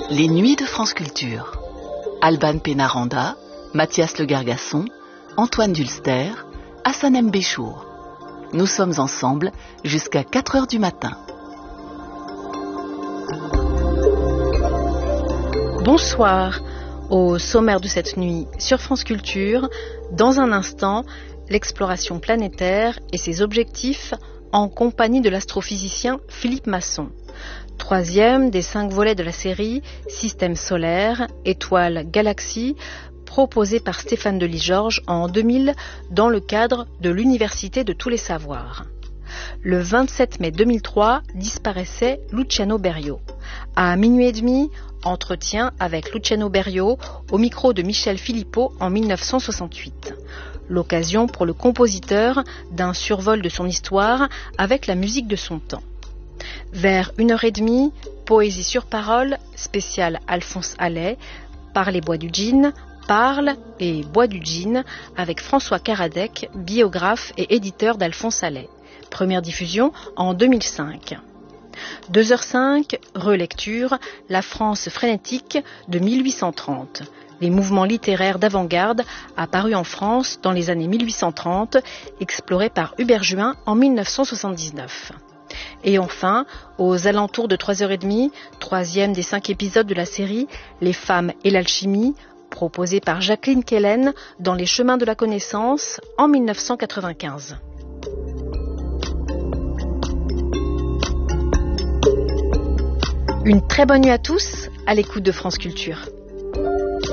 Les nuits de France Culture. Alban Pénaranda, Mathias Le Gargasson, Antoine Dulster, Hassanem Béchour. Nous sommes ensemble jusqu'à 4 heures du matin. Bonsoir. Au sommaire de cette nuit sur France Culture, dans un instant, l'exploration planétaire et ses objectifs en compagnie de l'astrophysicien Philippe Masson. Troisième des 5 volets de la série Système solaire, étoiles, galaxies, proposé par Stéphane Delis-Georges en 2000 dans le cadre de l'Université de tous les savoirs. Le 27 mai 2003 disparaissait Luciano Berio. À minuit et demi, entretien avec Luciano Berio au micro de Michel Philippot en 1968. L'occasion pour le compositeur d'un survol de son histoire avec la musique de son temps. Vers 1h30, poésie sur parole, spéciale Alphonse Allais, Par les bois du Djinn, Parle et Bois du Djinn avec François Karadec, biographe et éditeur d'Alphonse Allais. Première diffusion en 2005. 2h05, relecture, La France frénétique de 1830. Les mouvements littéraires d'avant-garde apparus en France dans les années 1830, explorés par Hubert Juin en 1979. Et enfin, aux alentours de 3h30, troisième des 5 épisodes de la série Les femmes et l'alchimie, proposé par Jacqueline Kellen dans Les chemins de la connaissance en 1995. Une très bonne nuit à tous, à l'écoute de France Culture.